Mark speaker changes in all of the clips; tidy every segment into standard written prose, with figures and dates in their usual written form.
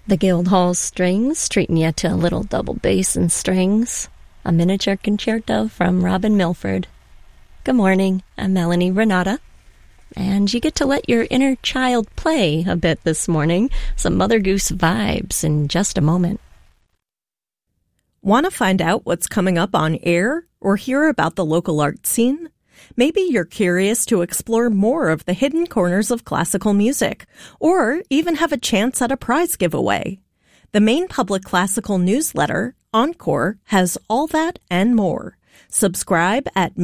Speaker 1: The Guildhall Strings treating you to a little double bass and strings, a miniature concerto from Robin Milford. Good morning, I'm Melanie Renata, and you get to let your inner child play a bit this morning. Some Mother Goose vibes in just a moment.
Speaker 2: Want to find out what's coming up on air or hear about the local art scene? Maybe you're curious to explore more of the hidden corners of classical music, or even have a chance at a prize giveaway. The Maine Public Classical newsletter, Encore, has all that and more. Subscribe at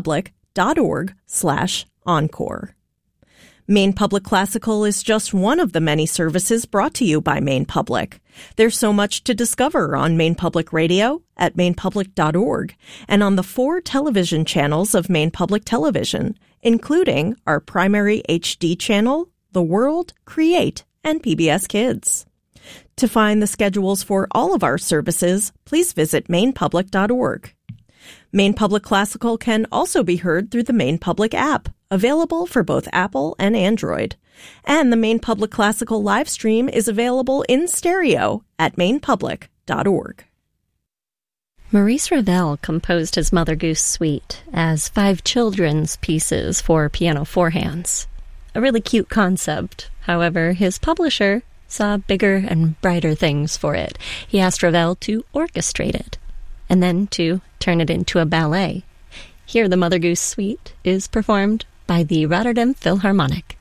Speaker 2: mainepublic.org/encore. Maine Public Classical is just one of the many services brought to you by Maine Public. There's so much to discover on Maine Public Radio at mainepublic.org and on the 4 television channels of Maine Public Television, including our primary HD channel, The World, Create, and PBS Kids. To find the schedules for all of our services, please visit mainepublic.org. Maine Public Classical can also be heard through the Maine Public app, available for both Apple and Android. And the Maine Public Classical live stream is available in stereo at mainepublic.org.
Speaker 1: Maurice Ravel composed his Mother Goose Suite as 5 children's pieces for piano 4 hands. A really cute concept. However, his publisher saw bigger and brighter things for it. He asked Ravel to orchestrate it, and then to turn it into a ballet. Here, the Mother Goose Suite is performed by the Rotterdam Philharmonic.